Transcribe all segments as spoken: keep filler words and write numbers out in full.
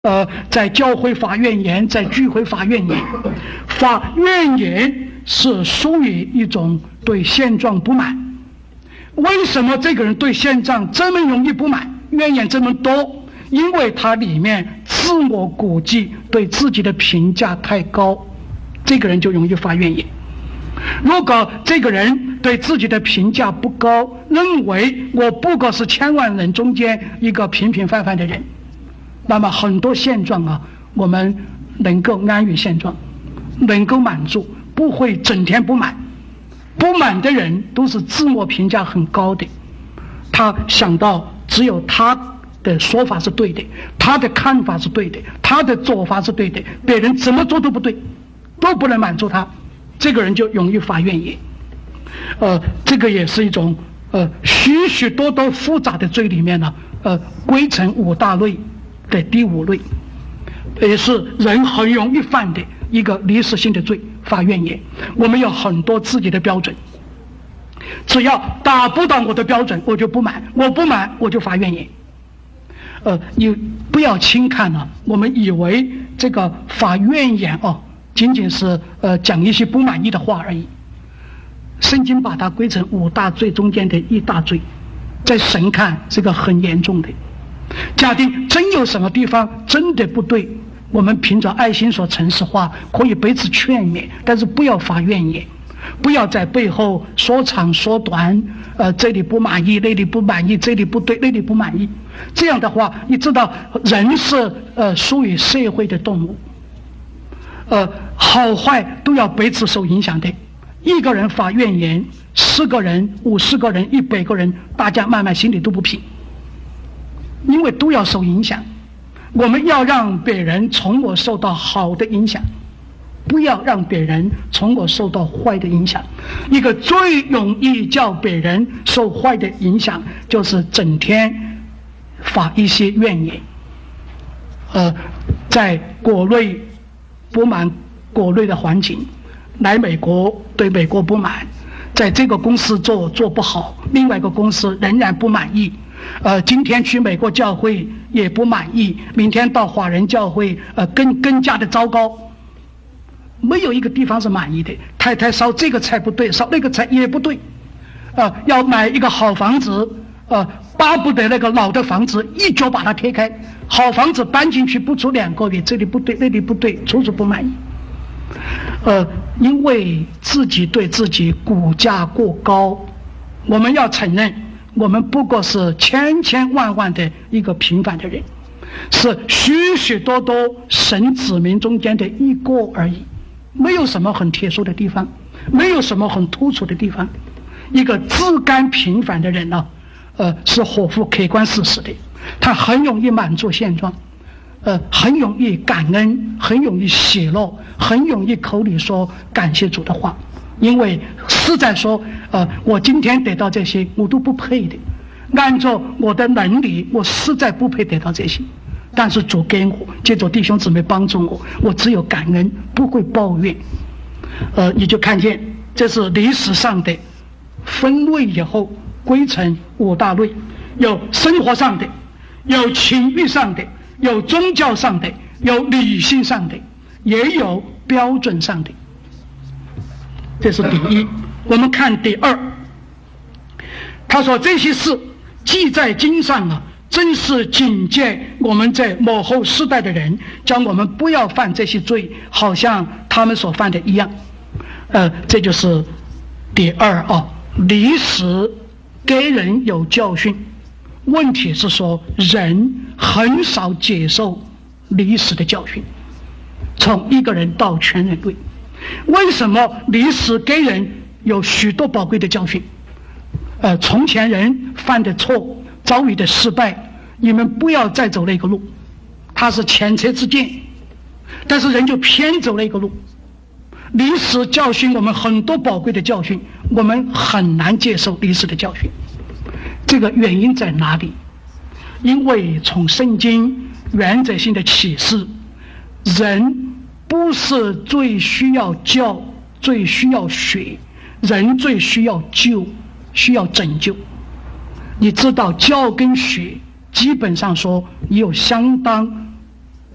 呃，在教会发怨言，在聚会发怨言，发怨言是属于一种对现状不满。为什么这个人对现状这么容易不满，怨言这么多？因为他里面自我估计，对自己的评价太高，这个人就容易发怨言。如果这个人对自己的评价不高，认为我不过是千万人中间一个平平凡凡的人，那么很多现状啊，我们能够安于现状，能够满足，不会整天不满。不满的人都是自我评价很高的，他想到只有他的说法是对的，他的看法是对的，他的做法是对的，别人怎么做都不对，都不能满足他，这个人就容易发怨言。呃，这个也是一种呃许许多多复杂的罪里面呢，呃，归成五大类的第五类，也是人很容易犯的一个历史性的罪，发怨言。我们有很多自己的标准，只要达不到我的标准，我就不满，我不满我就发怨言。呃，你不要轻看了，我们以为这个发怨言哦，仅仅是呃讲一些不满意的话而已。圣经把它归成五大罪中间的一大罪，在神看是个很严重的。假定真有什么地方真的不对，我们凭着爱心说诚实话，可以彼此劝勉，但是不要发怨言，不要在背后说长说短，呃，这里不满意，那里不满意，这里不对，那里不满意。这样的话，你知道人是呃属于社会的动物，呃，好坏都要彼此受影响的。一个人发怨言，十个人、五十个人、一百个人，大家慢慢心里都不平，因为都要受影响。我们要让别人从我受到好的影响，不要让别人从我受到坏的影响。一个最容易叫别人受坏的影响，就是整天发一些怨言。呃，在国内不满国内的环境，来美国对美国不满，在这个公司做做不好，另外一个公司仍然不满意。呃，今天去美国教会也不满意，明天到华人教会，呃，更更加的糟糕。没有一个地方是满意的。太太烧这个菜不对，烧那个菜也不对。呃，要买一个好房子，呃，巴不得那个老的房子一脚把它踢开，好房子搬进去不出两个月，这里不对，那里不对，处处不满意。呃，因为自己对自己估价过高，我们要承认，我们不过是千千万万的一个平凡的人，是许许多多神子民中间的一个而已，没有什么很特殊的地方，没有什么很突出的地方。一个自甘平凡的人呢、啊，呃，是合乎客观事实的，他很容易满足现状。呃，很容易感恩，很容易喜乐，很容易口里说感谢主的话，因为实在说，呃，我今天得到这些，我都不配的，按照我的能力，我实在不配得到这些，但是主给我，借着弟兄姊妹帮助我，我只有感恩，不会抱怨。呃，你就看见这是历史上的分类以后归成五大类，有生活上的，有情欲上的，有宗教上的，有理性上的，也有标准上的。这是第一。我们看第二，他说这些事记在经上啊，真是警戒我们在末后世代的人，叫我们不要犯这些罪，好像他们所犯的一样。呃，这就是第二啊，历史给人有教训。问题是说，人很少接受历史的教训，从一个人到全人类。为什么历史给人有许多宝贵的教训？呃，从前人犯的错，遭遇的失败，你们不要再走那个路，它是前车之鉴，但是人就偏走那个路。历史教训我们很多宝贵的教训，我们很难接受历史的教训。这个原因在哪里？因为从圣经原则性的启示，人不是最需要教，最需要学，人最需要救，需要拯救。你知道教跟学基本上说有相当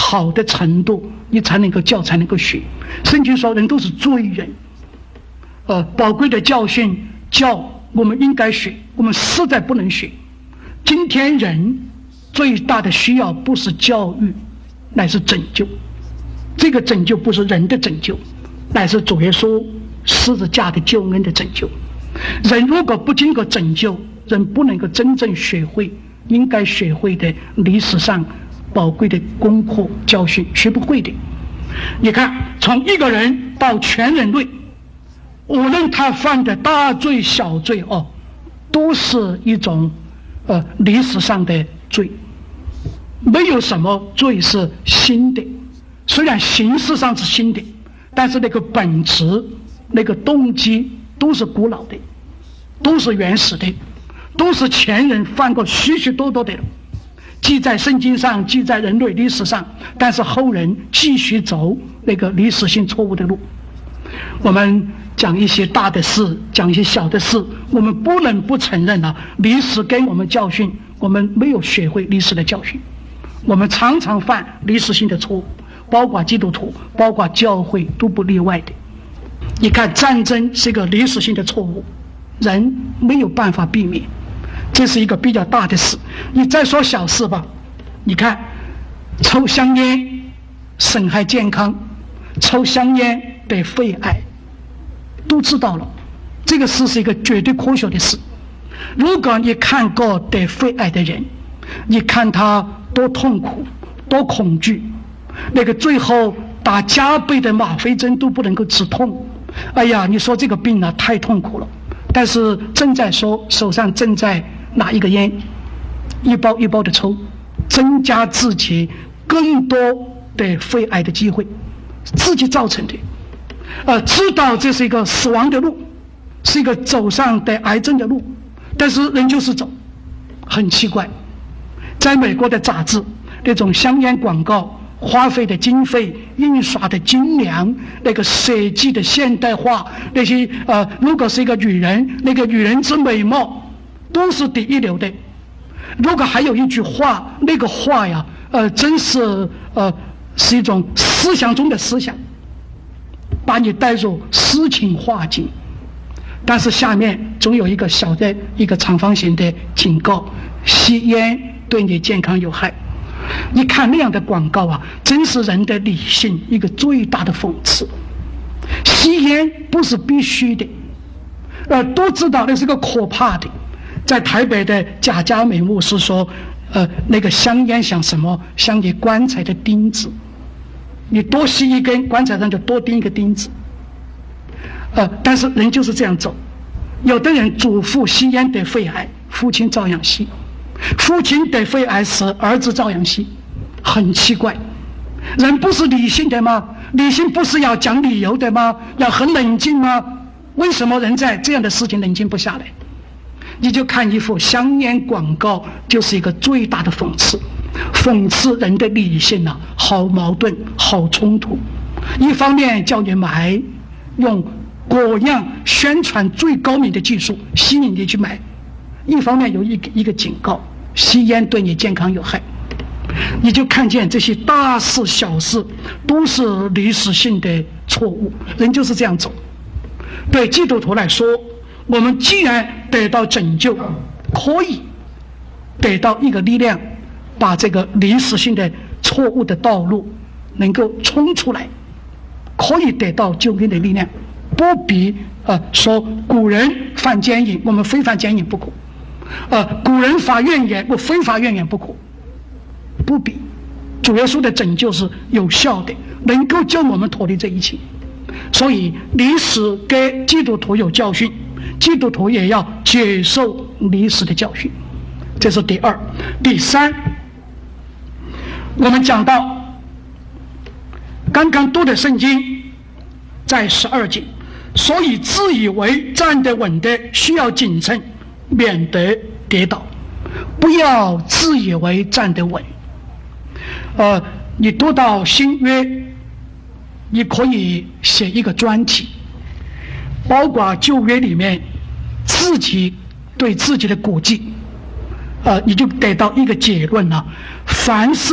好的程度，你才能够教，才能够学。圣经说人都是罪人，呃，宝贵的教训教我们应该学，我们实在不能学。今天人最大的需要不是教育，乃是拯救。这个拯救不是人的拯救，乃是主耶稣十字架的救恩的拯救。人如果不经过拯救，人不能够真正学会应该学会的历史上宝贵的功课教训，学不会的。你看，从一个人到全人类，无论他犯的大罪小罪哦，都是一种呃历史上的罪，没有什么罪是新的。虽然形式上是新的，但是那个本质、那个动机都是古老的，都是原始的，都是前人犯过许许多多的，记在圣经上，记在人类历史上，但是后人继续走那个历史性错误的路。我们讲一些大的事，讲一些小的事，我们不能不承认啊，历史给我们教训，我们没有学会历史的教训，我们常常犯历史性的错误，包括基督徒，包括教会都不例外的。你看，战争是一个历史性的错误，人没有办法避免，这是一个比较大的事。你再说小事吧，你看抽香烟损害健康，抽香烟得肺癌，都知道了，这个事是一个绝对科学的事。如果你看过得肺癌的人，你看他多痛苦多恐惧，那个最后打加倍的吗啡针都不能够止痛，哎呀，你说这个病啊太痛苦了，但是正在说手上正在拿一个烟，一包一包的抽，增加自己更多的肺癌的机会，自己造成的。呃，知道这是一个死亡的路，是一个走上得癌症的路，但是人就是走。很奇怪，在美国的杂志，那种香烟广告花费的经费、印刷的精良，那个设计的现代化，那些呃，如果是一个女人，那个女人之美貌都是第一流的。如果还有一句话，那个话呀，呃，真是呃，是一种思想中的思想，把你带入诗情画境。但是下面总有一个小的一个长方形的警告：吸烟对你健康有害。你看那样的广告啊，真是人的理性一个最大的讽刺。吸烟不是必须的，呃，都知道那是个可怕的。在台北的贾家美牧师说，呃，那个香烟像什么？像你棺材的钉子，你多吸一根，棺材上就多钉一个钉子。呃，但是人就是这样走。有的人祖父吸烟得肺癌，父亲照样吸；父亲得肺癌时，儿子照样吸，很奇怪。人不是理性的吗？理性不是要讲理由的吗？要很冷静吗？为什么人在这样的事情冷静不下来？你就看一幅香烟广告，就是一个最大的讽刺，讽刺人的理性啊，好矛盾，好冲突。一方面叫你买，用果样宣传最高明的技术吸引你去买；一方面有一个一个警告，吸烟对你健康有害。你就看见这些大事小事都是历史性的错误，人就是这样走。对基督徒来说，我们既然得到拯救，可以得到一个力量，把这个历史性的错误的道路能够冲出来，可以得到救恩的力量。不必呃说古人犯奸淫，我们非犯奸淫不可；呃，古人发怨言，我非发怨言不可。不必，主耶稣的拯救是有效的，能够救我们脱离这一切。所以历史给基督徒有教训，基督徒也要接受历史的教训。这是第二。第三，我们讲到刚刚读的圣经在十二节，所以自以为站得稳的需要谨慎，免得跌倒。不要自以为站得稳。呃，你读到新约，你可以写一个专题，包括旧约里面自己对自己的估计，呃，你就得到一个结论了：凡是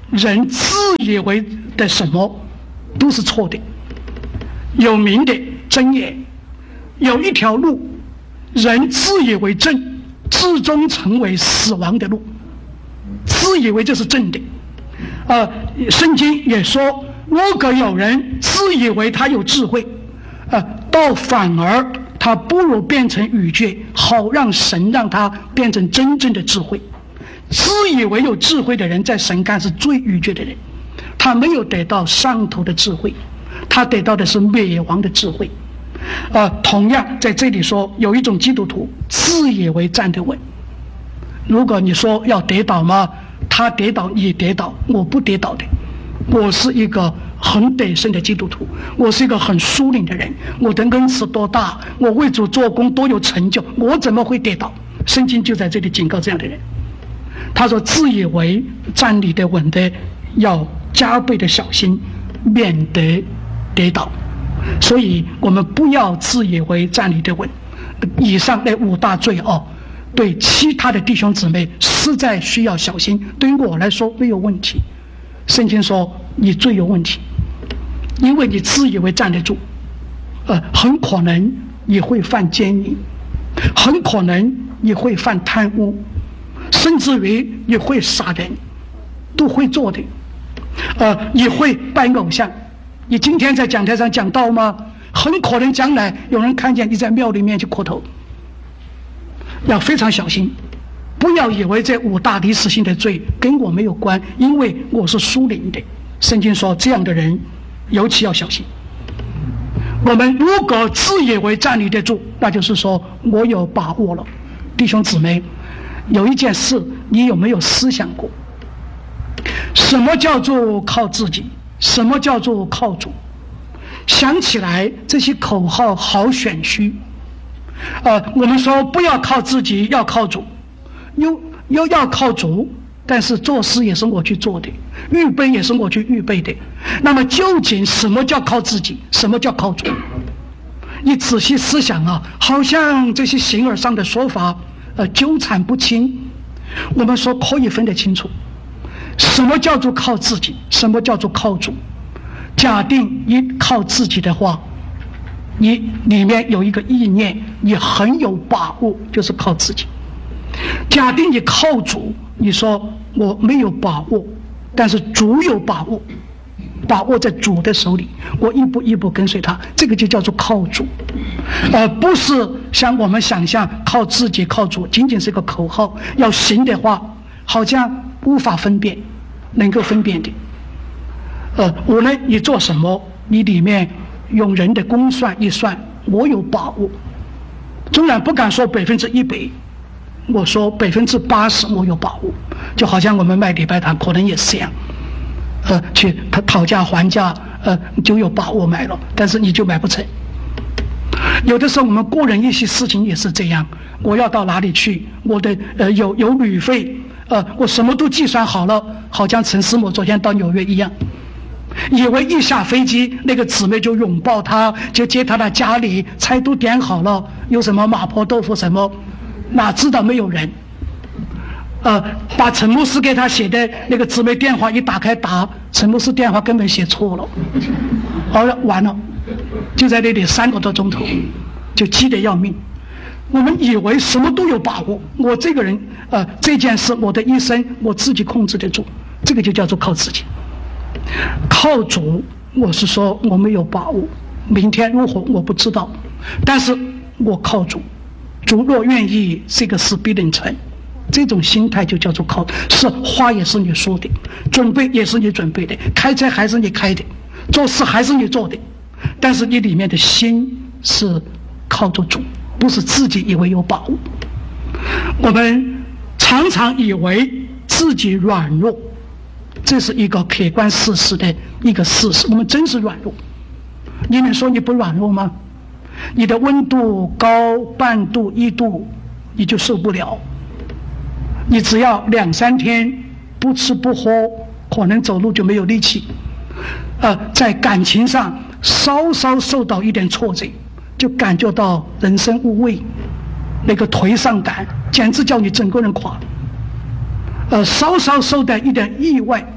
人自以为的什么都是错的。有名的箴言，有一条路，人自以为正，最终成为死亡的路。自以为这是正的。呃，圣经也说，如果有人自以为他有智慧，呃，倒反而他不如变成愚拙，好让神让他变成真正的智慧。自以为有智慧的人，在神看是最愚拙的人，他没有得到上头的智慧，他得到的是灭亡的智慧。呃，同样在这里说，有一种基督徒自以为站得稳。如果你说要跌倒吗？他跌倒你跌倒，我不跌倒的。我是一个很得胜的基督徒，我是一个很疏领的人，我的恩赐多大，我为主做工多有成就，我怎么会跌倒？圣经就在这里警告这样的人。他说自以为站立得稳的，要加倍的小心，免得跌倒。所以我们不要自以为站立得稳。以上那五大罪哦，对其他的弟兄姊妹实在需要小心，对于我来说没有问题。圣经说你最有问题，因为你自以为站得住，呃，很可能你会犯奸淫，很可能你会犯贪污，甚至于你会杀人，都会做的。呃，你会拜偶像。你今天在讲台上讲道吗？很可能将来有人看见你在庙里面去磕头。要非常小心，不要以为这五大历史性的罪跟我没有关，因为我是属灵的。圣经说这样的人尤其要小心。我们如果自以为站立得住，那就是说我有把握了。弟兄姊妹，有一件事你有没有思想过？什么叫做靠自己？什么叫做靠主？想起来这些口号好玄虚。呃，我们说不要靠自己，要靠主，又又要靠主，但是做事也是我去做的，预备也是我去预备的。那么究竟什么叫靠自己，什么叫靠主？你仔细思想啊，好像这些形而上的说法呃纠缠不清。我们说可以分得清楚，什么叫做靠自己，什么叫做靠主。假定你靠自己的话，你里面有一个意念，你很有把握，就是靠自己。假定你靠主，你说我没有把握，但是主有把握，把握在主的手里，我一步一步跟随他，这个就叫做靠主。而不是像我们想象靠自己靠主仅仅是一个口号，要行的话好像无法分辨，能够分辨的。呃，无论你做什么，你里面用人的公算一算，我有把握。纵然不敢说百分之一百，我说百分之八十我有把握。就好像我们卖礼拜堂可能也是这样，呃，去他讨价还价，呃，就有把握买了，但是你就买不成。有的时候我们个人一些事情也是这样，我要到哪里去，我的呃有有旅费，呃，我什么都计算好了，好像陈思某昨天到纽约一样。以为一下飞机那个姊妹就拥抱他，就接他到家里，菜都点好了，有什么麻婆豆腐什么，哪知道没有人。呃，把陈牧师给他写的那个姊妹电话一打开打，陈牧师电话根本写错了，好了，完了，就在那里三个多钟头，就急得要命。我们以为什么都有把握，我这个人呃这件事我的一生我自己控制得住，这个就叫做靠自己。靠主，我是说我没有把握，明天如何我不知道，但是我靠主，主若愿意，这个事必能成。这种心态就叫做靠，是话也是你说的，准备也是你准备的，开车还是你开的，做事还是你做的，但是你里面的心是靠着主，不是自己以为有把握。我们常常以为自己软弱，这是一个客观事实的一个事实，我们真是软弱。你能说你不软弱吗？你的温度高半度一度你就受不了，你只要两三天不吃不喝，可能走路就没有力气。呃，在感情上稍稍受到一点挫折，就感觉到人生无味，那个颓丧感简直叫你整个人垮。呃，稍稍受到一点意外，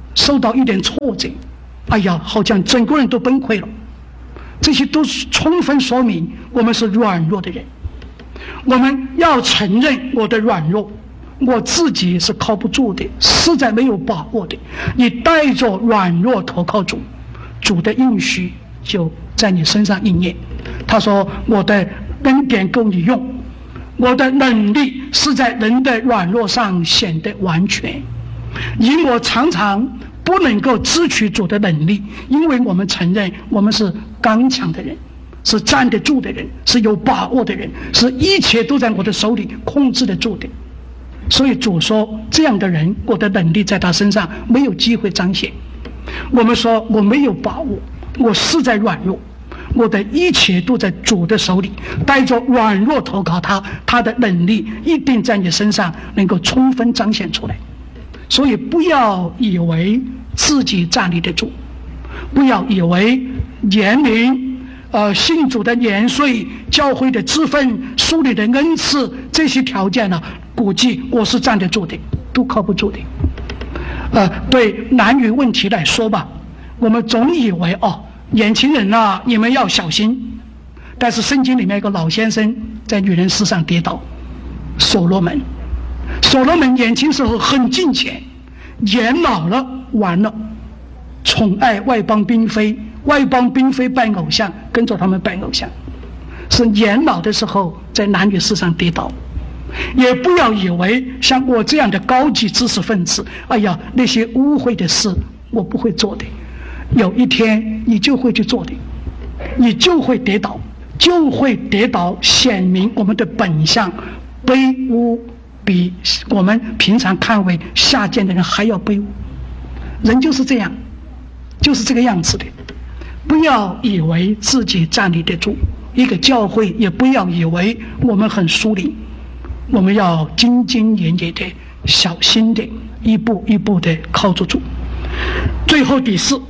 受到一点挫折，哎呀，好像整个人都崩溃了。这些都是充分说明我们是软弱的人。我们要承认我的软弱，我自己是靠不住的，实在没有把握的。你带着软弱投靠主，主的应许就在你身上应验。他说：“我的恩典够你用，我的能力是在人的软弱上显得完全。”因我常常不能够支取主的能力，因为我们承认我们是刚强的人，是站得住的人，是有把握的人，是一切都在我的手里控制得住的。所以主说，这样的人，我的能力在他身上没有机会彰显。我们说我没有把握，我实在软弱，我的一切都在主的手里，带着软弱投靠他，他的能力一定在你身上能够充分彰显出来。所以不要以为自己站立得住，不要以为年龄、呃信主的年岁、教会的职分、属灵的恩赐这些条件呢，估计我是站得住的，都靠不住的。呃，对男女问题来说吧，我们总以为哦，年轻人啊，你们要小心。但是圣经里面有个老先生在女人身上跌倒，所罗门。所罗门年轻时候很敬虔，年老了完了，宠爱外邦嫔妃，外邦嫔妃拜偶像，跟着他们拜偶像，是年老的时候在男女事上跌倒。也不要以为像我这样的高级知识分子，哎呀，那些污秽的事我不会做的，有一天你就会去做的，你就会跌倒，就会跌倒，显明我们的本相卑污，比我们平常看为下贱的人还要卑污。人就是这样，就是这个样子的。不要以为自己站立得住，一个教会也不要以为我们很疏离，我们要兢兢业业的、小心的，一步一步的靠住主。最后第四，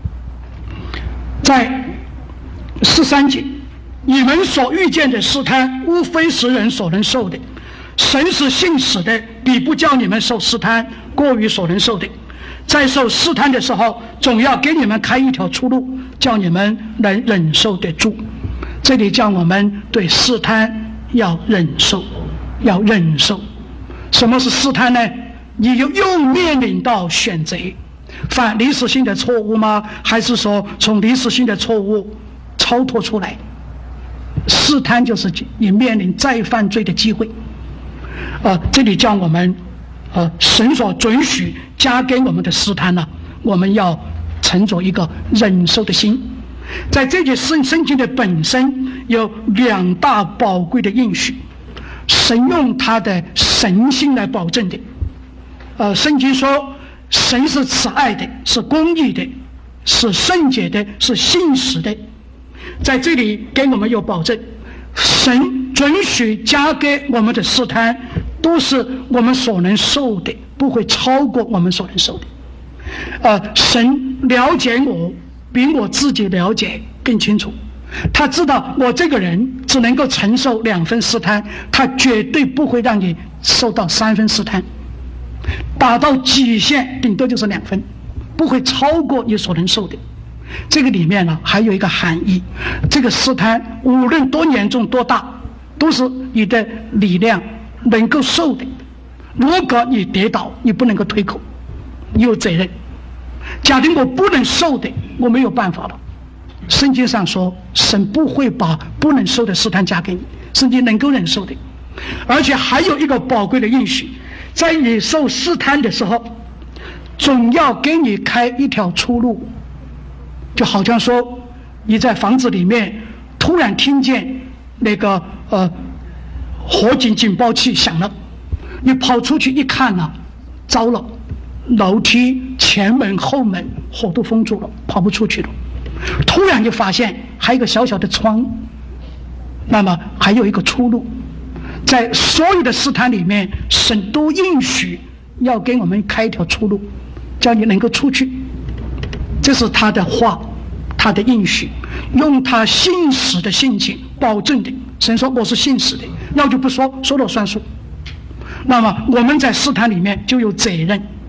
在十三节，你们所遇见的试探，无非是人所能受的。神是信使的，必不叫你们受试探过于所能受的。在受试探的时候，总要给你们开一条出路，叫你们能忍受得住。这里叫我们对试探要忍受，要忍受。什么是试探呢？你又又面临到选择，犯历史性的错误吗？还是说从历史性的错误超脱出来？试探就是你面临再犯罪的机会。呃，这里叫我们，呃，神所准许加给我们的试探呢，我们要存着一个忍受的心。在这些圣圣经的本身有两大宝贵的应许，神用他的神性来保证的。呃，圣经说，神是慈爱的，是公义的，是圣洁的，是信实的。在这里给我们有保证，神准许加给我们的试探都是我们所能受的，不会超过我们所能受的。呃，神了解我比我自己了解更清楚，他知道我这个人只能够承受两分试探，他绝对不会让你受到三分试探，达到极限顶多就是两分，不会超过你所能受的。这个里面呢还有一个含义，这个试探无论多严重多大，都是你的力量能够受的。如果你跌倒，你不能够退口，你有责任。假定我不能受的，我没有办法了。圣经上说，神不会把不能受的试探加给你，圣经能够忍受的。而且还有一个宝贵的应许，在你受试探的时候，总要给你开一条出路。就好像说，你在房子里面突然听见那个呃火警警报器响了，你跑出去一看呢、啊，糟了，楼梯、前门、后门火都封住了，跑不出去了。突然就发现还有一个小小的窗，那么还有一个出路。在所有的试探里面，神都应许要给我们开一条出路，叫你能够出去。这是他的话，他的应许，用他信使的性情保证的。神说我是信使的，要就不说，说了算数。那么我们在试探里面就有责任，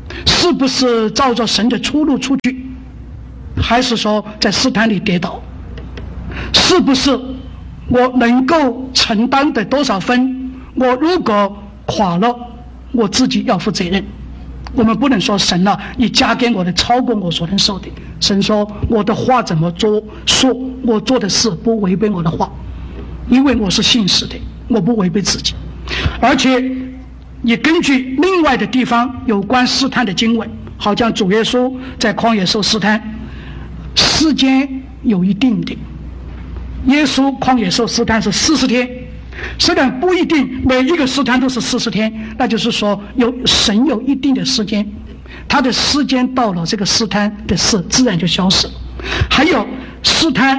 是不是照着神的出路出去，还是说在试探里跌倒？是不是我能够承担的多少分，我如果垮了，我自己要负责任。我们不能说神啊，你加给我的超过我所能受的。神说我的话怎么做，说我做的事不违背我的话，因为我是信实的，我不违背自己。而且也根据另外的地方有关试探的经文，好像主耶稣在旷野受试探，时间有一定的，耶稣旷野受试探是四十天，虽然不一定每一个试探都是四十天，那就是说有神有一定的时间，他的时间到了，这个试探的事自然就消失了。还有试探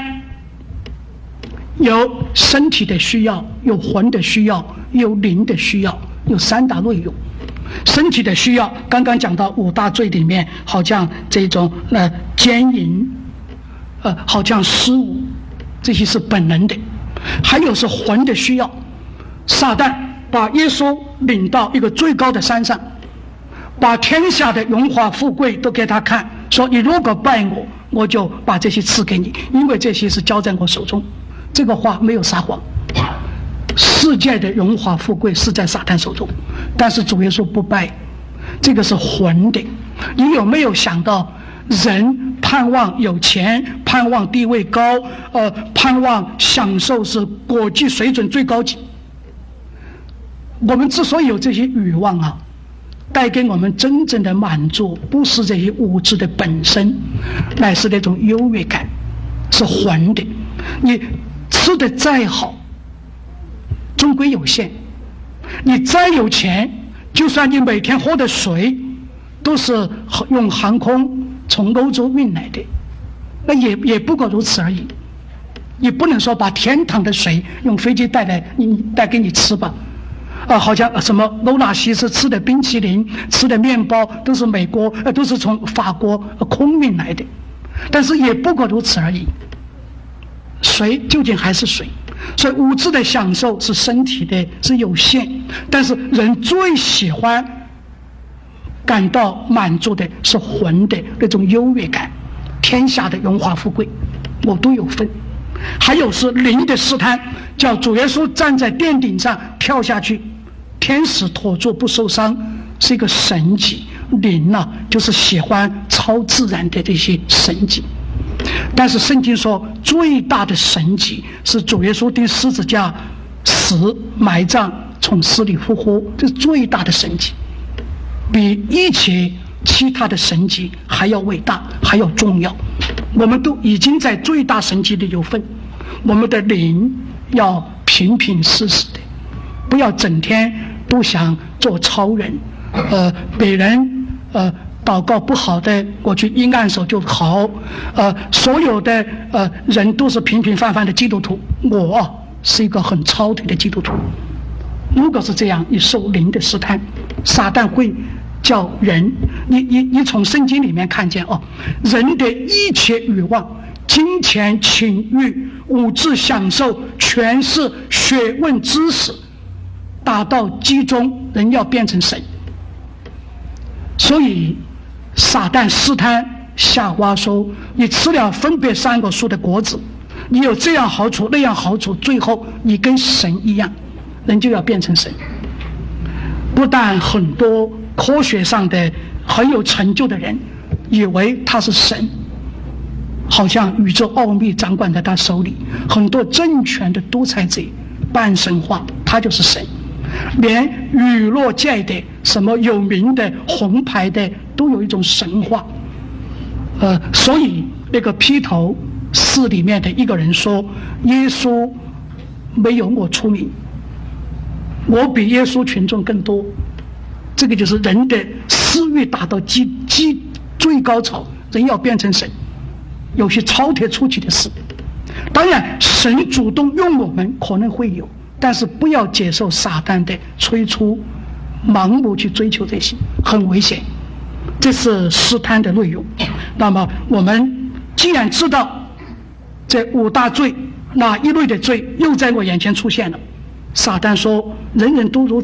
有身体的需要，有魂的需要，有灵的需要，有三大内容。身体的需要刚刚讲到五大罪里面，好像这种呃奸淫，呃好像失误，这些是本能的。还有是魂的需要，撒旦把耶稣领到一个最高的山上，把天下的荣华富贵都给他看，说你如果拜我，我就把这些赐给你，因为这些是交在我手中。这个话没有撒谎，世界的荣华富贵是在撒旦手中，但是主耶稣不拜，这个是魂的。你有没有想到人盼望有钱，盼望地位高，呃，盼望享受是国际水准最高级。我们之所以有这些欲望啊，带给我们真正的满足，不是这些物质的本身，乃是那种优越感，是魂的。你吃的再好，终归有限；你再有钱，就算你每天喝的水都是用航空从欧洲运来的，那也也不过如此而已。你不能说把天堂的水用飞机带来，你带给你吃吧？啊，好像什么欧纳西斯吃的冰淇淋、吃的面包都是美国，呃，都是从法国空运来的，但是也不过如此而已。水究竟还是水，所以物质的享受是身体的，是有限，但是人最喜欢感到满足的是魂的那种优越感，天下的荣华富贵我都有份。还有是灵的试探，叫主耶稣站在殿顶上跳下去，天使妥住不受伤，是一个神迹。灵啊，就是喜欢超自然的这些神迹。但是圣经说最大的神迹是主耶稣钉十字架死埋葬从死里复活，这是最大的神迹，比一切其他的神迹还要伟大，还要重要。我们都已经在最大神迹里有份，我们的灵要平平实实的，不要整天都想做超人。呃，别人呃祷告不好的，我去一按手就好。呃，所有的呃人都是平平凡凡的基督徒，我是一个很超脱的基督徒。如果是这样，你受灵的试探，撒旦会叫人，你你你从圣经里面看见哦，人的一切欲望，金钱、情欲、物质享受、权势、学问、知识，达到集中，人要变成神。所以撒旦试探夏娃说，你吃了分别三个树的果子，你有这样好处那样好处，最后你跟神一样，人就要变成神。不但很多科学上的很有成就的人以为他是神，好像宇宙奥秘掌管在他手里，很多政权的独裁者半神化，他就是神。连娱乐界的什么有名的红牌的都有一种神话。呃，所以那个披头四里面的一个人说，耶稣没有我出名，我比耶稣群众更多。这个就是人的私欲达到极极最高潮，人要变成神，有些超脱出去的事。当然神主动用我们可能会有，但是不要接受撒旦的催促，盲目去追求这些，很危险。这是试探的内容。那么我们既然知道这五大罪，哪一类的罪又在我眼前出现了，撒旦说人人都如此，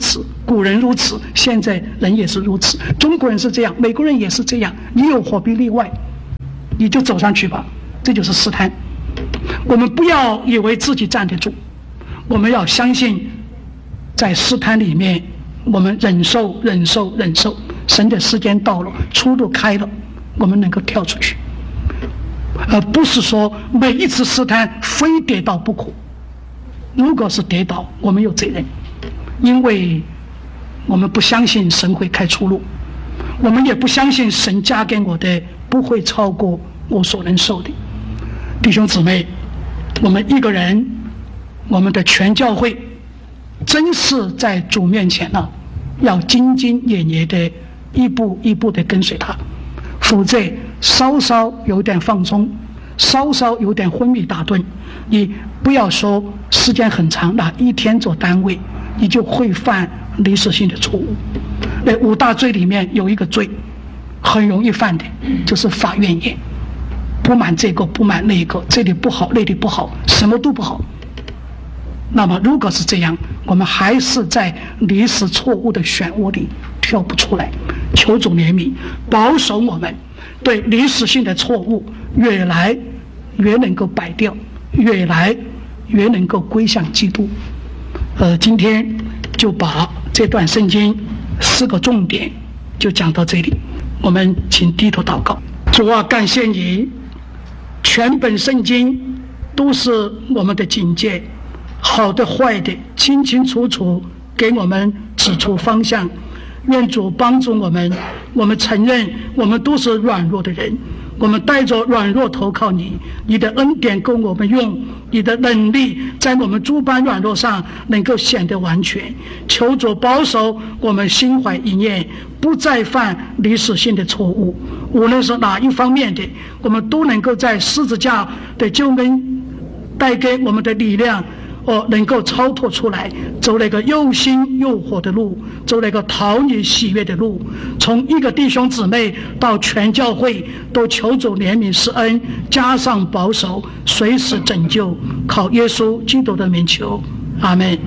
古人如此，现在人也是如此。中国人是这样，美国人也是这样，你有何必例外？你就走上去吧，这就是试探。我们不要以为自己站得住，我们要相信，在试探里面，我们忍受、忍受、忍受，神的时间到了，出路开了，我们能够跳出去，而不是说每一次试探非跌倒不可。如果是跌倒，我们有责任，因为我们不相信神会开出路，我们也不相信神加给我的不会超过我所能受的。弟兄姊妹，我们一个人，我们的全教会真是在主面前呢、啊，要兢兢业业的一步一步的跟随他，否则稍稍有点放松，稍稍有点昏迷打盹，你不要说时间很长，拿一天做单位，你就会犯历史性的错误。那五大罪里面有一个罪很容易犯的，就是发怨言，不满这个不满那个，这里不好那里不好，什么都不好。那么如果是这样，我们还是在历史错误的漩涡里跳不出来。求主怜悯，保守我们对历史性的错误越来越能够摆掉，越来越能够归向基督。呃，今天就把这段圣经四个重点就讲到这里，我们请低头祷告。主啊，感谢你，全本圣经都是我们的警戒，好的坏的清清楚楚给我们指出方向。愿主帮助我们，我们承认我们都是软弱的人，我们带着软弱投靠你，你的恩典够我们用，你的能力在我们诸般软弱上能够显得完全。求主保守我们心怀一念，不再犯历史性的错误，无论是哪一方面的，我们都能够在十字架的救恩带给我们的力量哦，能够超脱出来，走那个又新又火的路，走那个讨你喜悦的路。从一个弟兄姊妹到全教会，都求主怜悯施恩，加上保守，随时拯救。靠耶稣基督的名求，阿们。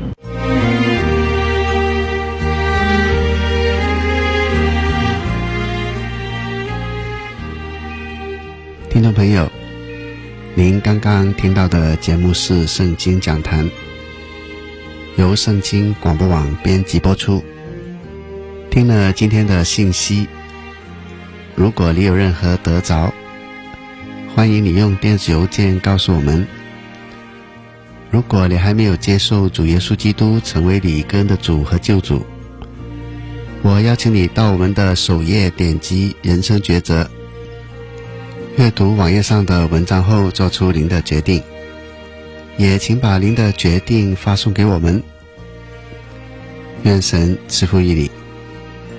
听众朋友，您刚刚听到的节目是圣经讲坛，由圣经广播网编辑播出。听了今天的信息，如果你有任何得着，欢迎你用电子邮件告诉我们。如果你还没有接受主耶稣基督成为你个人的主和救主，我邀请你到我们的首页点击人生抉择，阅读网页上的文章后做出您的决定，也请把您的决定发送给我们。愿神赐福于你。